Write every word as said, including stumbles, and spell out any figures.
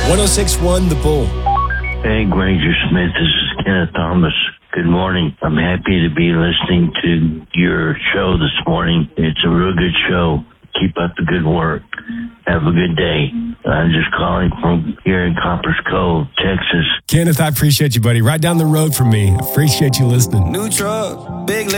one oh six point one The Bull. Hey, Granger Smith, this is Kenneth Thomas. Good morning. I'm happy to be listening to your show this morning. It's a real good show. Keep up the good work. Have a good day. I'm just calling from here in Coppers Cove, Texas. Kenneth, I appreciate you, buddy. Right down the road from me. Appreciate you listening. New truck, big